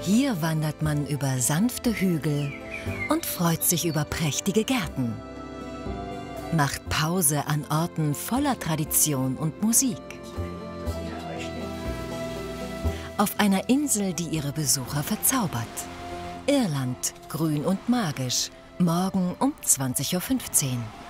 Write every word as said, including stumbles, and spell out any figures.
Hier wandert man über sanfte Hügel und freut sich über prächtige Gärten. Macht Pause an Orten voller Tradition und Musik. Auf einer Insel, die ihre Besucher verzaubert. Irland, grün und magisch, morgen um zwanzig Uhr fünfzehn.